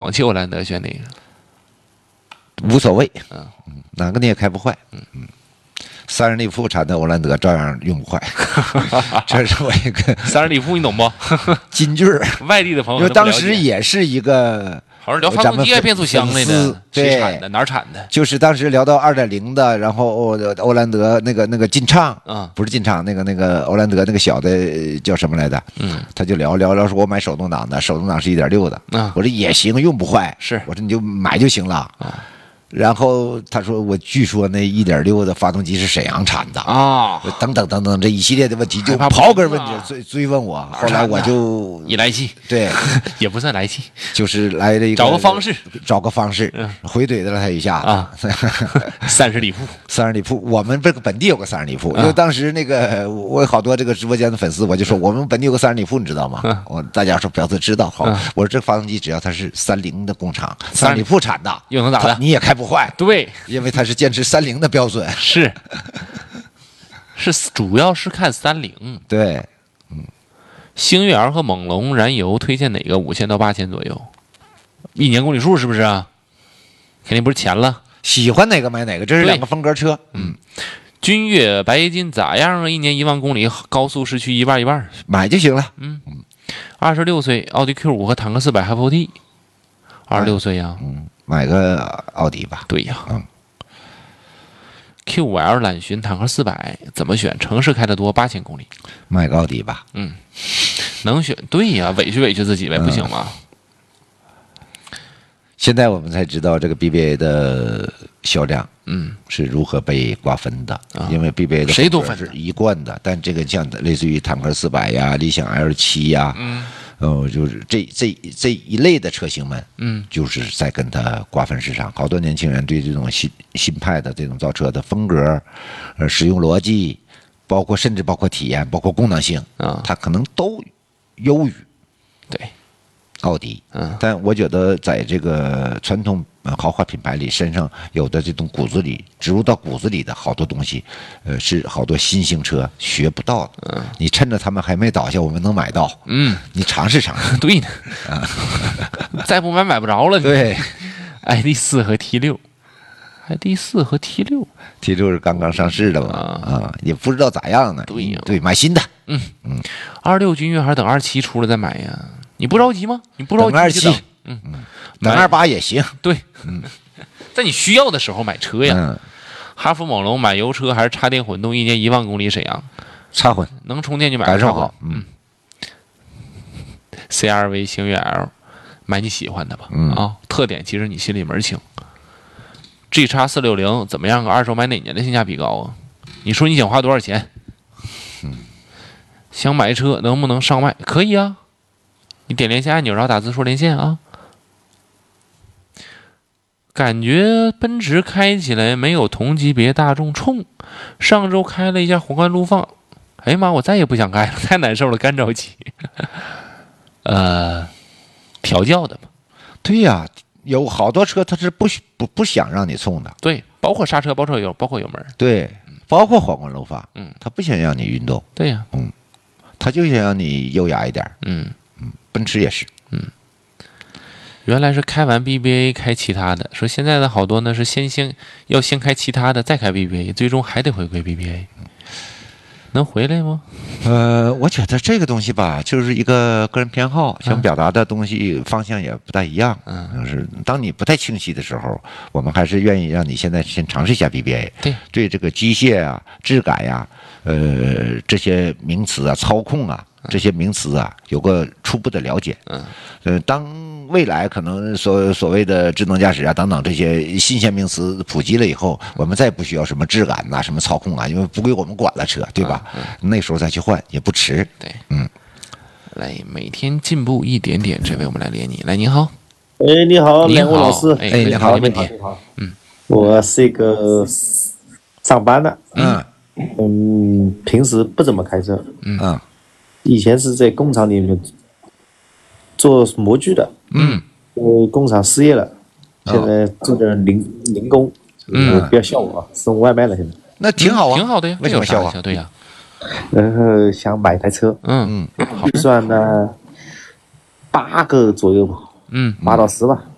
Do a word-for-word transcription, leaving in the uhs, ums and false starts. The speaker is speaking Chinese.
广汽欧蓝德选哪个？ 无所谓， 嗯嗯，哪个你也开不坏，嗯嗯。三十里铺产的欧蓝德照样用不坏，这是我一个三十里铺，你懂不？ 金句儿。 外地的朋友因为当时也是一个， 好像聊发动机还变速箱来的，谁产的？哪儿产的？ 就是当时聊到二点零的，然后欧欧蓝德那个那个劲畅， 嗯， 不是劲畅，那个那个欧蓝德那个小的叫什么来着？ 嗯， 他就聊聊聊说，我买手动挡的，手动挡是一点六的， 嗯， 我说也行，用不坏， 是， 我说你就买就行了， 啊。 然后他说：“我据说那一点六的发动机是沈阳产的啊， 等等等等，这一系列的问题就刨根问底追追问我。后来我就一来气， 对， 也不算来气， 就是来了一个找个方式， 找个方式，回怼了他一下啊。三十里铺， 三十里铺，我们这个本地有个三十里铺，因为当时那个我有好多这个直播间的粉丝，我就说我们本地有个三十里铺，你知道吗？我大家说表示知道，好，我说这发动机只要它是三菱的工厂，三十里铺产的， 又能咋的？ 你也开不坏， 对， 因为它是坚持三菱的标准， 是是，主要是看三菱。 对，嗯， 星越 L 和猛龙燃油推荐哪个？五千到八千左右，一年公里数是不是啊？肯定不是钱了。 喜欢哪个买哪个，这是两个风格车。 嗯，君越白金咋样啊？一年一万公里，高速市区一半一半， 买就行了。 嗯嗯，二十六岁，奥迪 Q 五和坦克四百 H F T， 二十六岁呀。 嗯，买个奥迪吧。 对呀。 嗯。 Q 五 L 揽巡坦克四百怎么选？城市开得多，八千公里， 买个奥迪吧。 嗯，能选。对呀，委屈委屈自己呗，不行吗？ 现在我们才知道这个 B B A 的销量， 嗯， 是如何被瓜分的。 啊、 因为 B B A 的谁都分是一贯的，但这个像类似于坦克四百呀、理想 L 七呀， 嗯， 呃，就是这这这一类的车型们， 嗯， 就是在跟它瓜分市场。好多年轻人对这种新新派的这种造车的风格、呃使用逻辑，包括甚至包括体验、包括功能性啊， 它可能都优于对奥迪。 嗯， 但我觉得在这个传统豪华品牌里，身上有的这种骨子里植入到骨子里的好多东西，呃，是好多新型车学不到的。 嗯， 你趁着他们还没倒下，我们能买到。 嗯， 你尝试尝试。 对呢，啊，再不买买不着了。 对 ，I D 四和 T 六。I D 四和 T 六 ，T 六是刚刚上市的嘛，啊，也不知道咋样呢。 对呀， 对，买新的。 嗯嗯，二六君越还是等二七出了再买呀？你不着急吗？你不着急等二七， 嗯嗯， 等二八也行。 对，嗯，在你需要的时候买车呀。 嗯， 哈弗猛龙买油车还是插电混动？一年一万公里，沈阳插混， 能充电就买感受好。 嗯 ，C R V 星越 L， 买你喜欢的吧。 嗯啊，特点其实你心里门清。G 叉四六零怎么样？二手买哪年的性价比高啊？你说你想花多少钱？ 嗯， 想买车能不能上麦？可以啊，你点连线按钮，然后打字说连线啊。感觉奔驰开起来没有同级别大众冲。上周开了一下皇冠陆放，哎呀妈，我再也不想开了，太难受了，干着急。呃，调教的嘛。 对呀。有好多车，它是不不不想让你冲的， 对，包括刹车，包括油，包括油门， 对，包括皇冠陆放， 嗯， 它不想让你运动， 对呀， 嗯，它就想让你优雅一点， 嗯嗯，奔驰也是， 嗯，原来是开完 B B A 开其他的，说现在的好多呢是先先要先开其他的，再开 B B A， 最终还得回归 B B A， 能回来吗？ 呃，我觉得这个东西吧，就是一个个人偏好，想表达的东西方向也不太一样。 嗯， 就是当你不太清晰的时候，我们还是愿意让你现在先尝试一下 B B A。 对， 对这个机械啊、质感呀、呃这些名词啊、操控啊这些名词啊，有个初步的了解。 嗯， 呃，当未来可能所所谓的智能驾驶啊等等这些新鲜名词普及了以后，我们再不需要什么质感呐、什么操控啊，因为不归我们管了车，对吧？ 嗯嗯、 那时候再去换也不迟。 对， 嗯， 来，每天进步一点点，这位我们来连你，来，您好。 哎，你好， 你好， 两位老师。 哎，你好， 没问题。 嗯，我是一个上班的， 嗯嗯，平时不怎么开车， 嗯， 以前是在工厂里面做模具的， 嗯， 呃，工厂失业了，现在做点零零工， 嗯， 不要笑我啊，送外卖了现在。 那挺好啊， 挺好的呀， 为什么笑啊？ 对呀， 然后想买台车， 嗯嗯，预算呢八个左右吧， 嗯， 八到十吧，